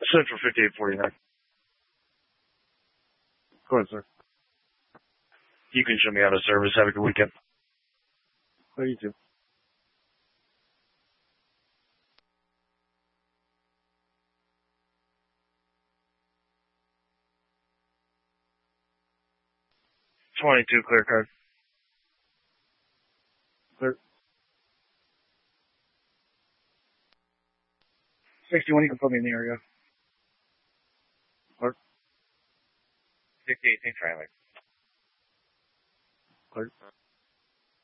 Central 5849. Go ahead, sir. You can show me out of service. Have a good weekend. Oh, you too. $22 clear card. Clear. 61, you can put me in the area. Clear. 58, trailer. Clear.